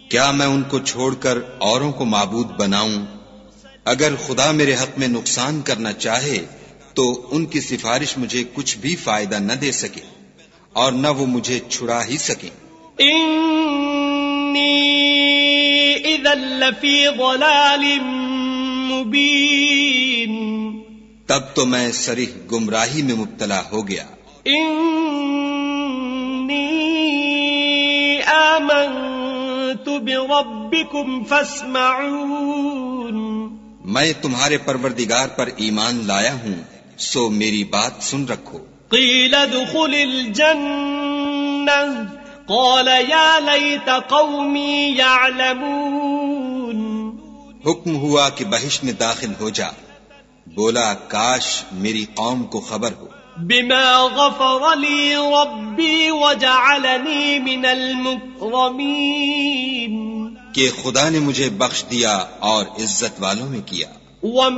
کیا میں ان کو چھوڑ کر اوروں کو معبود بناؤں؟ اگر خدا میرے حق میں نقصان کرنا چاہے تو ان کی سفارش مجھے کچھ بھی فائدہ نہ دے سکے اور نہ وہ مجھے چھڑا ہی سکیں۔ انی اذا لفی ضلال مبین، تب تو میں صریح گمراہی میں مبتلا ہو گیا۔ انی آمنت بربکم فاسمعون، میں تمہارے پروردگار پر ایمان لایا ہوں، سو میری بات سن رکھو۔ قیل ادخل الجنہ قال یا لیت قومی یعلمون، حکم ہوا کہ بہشت میں داخل ہو جا، بولا کاش میری قوم کو خبر ہو۔ بما غفر لی ربی وجعلنی من المکرمین، کہ خدا نے مجھے بخش دیا اور عزت والوں میں کیا۔